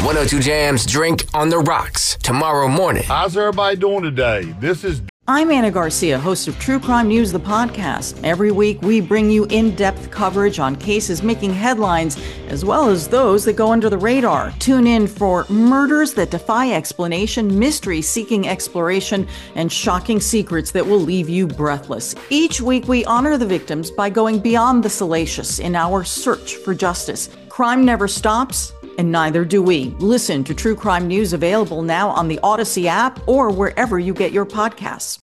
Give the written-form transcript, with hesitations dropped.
102 Jam's Drink on the Rocks tomorrow morning. How's everybody doing today? I'm Anna Garcia, host of True Crime News, the podcast. Every week, we bring you in-depth coverage on cases making headlines, as well as those that go under the radar. Tune in for murders that defy explanation, mysteries seeking exploration, and shocking secrets that will leave you breathless. Each week, we honor the victims by going beyond the salacious in our search for justice. Crime never stops, and neither do we. Listen to True Crime News, available now on the Odyssey app or wherever you get your podcasts.